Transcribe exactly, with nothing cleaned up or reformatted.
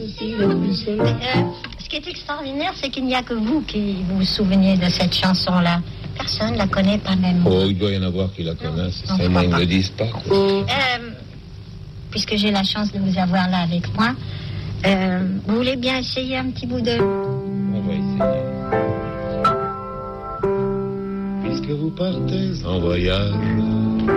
aussi, la boussole. Euh, ce qui est extraordinaire, c'est qu'il n'y a que vous qui vous souveniez de cette chanson-là. Personne ne la connaît, pas même moi. Oh, il doit y en avoir qui la connaissent. Non, Seulement, ils ne pas. le disent pas. Euh, puisque j'ai la chance de vous avoir là avec moi, euh, vous voulez bien essayer un petit bout de... On va essayer. Puisque vous partez en voyage,